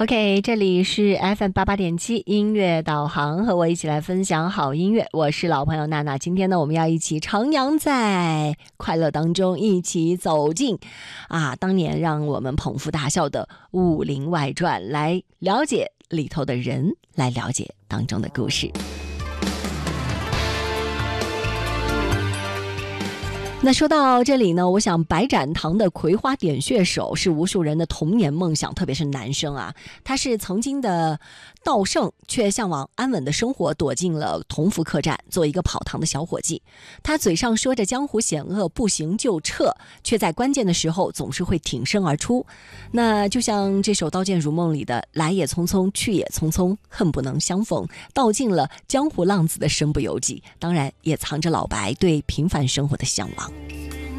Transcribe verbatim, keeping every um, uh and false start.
OK，这里是 F M 八八点七音乐导航，和我一起来分享好音乐。我是老朋友娜娜，今天呢，我们要一起徜徉在快乐当中，一起走进啊，当年让我们捧腹大笑的《武林外传》，来了解里头的人，来了解当中的故事。那说到这里呢，我想白展堂的葵花点穴手是无数人的童年梦想，特别是男生啊。他是曾经的道圣，却向往安稳的生活，躲进了同福客栈，做一个跑堂的小伙计。他嘴上说着江湖险恶，不行就撤，却在关键的时候总是会挺身而出。那就像这首《刀剑如梦》里的来也匆匆，去也匆匆，恨不能相逢，道尽了江湖浪子的身不由己，当然也藏着老白对平凡生活的向往。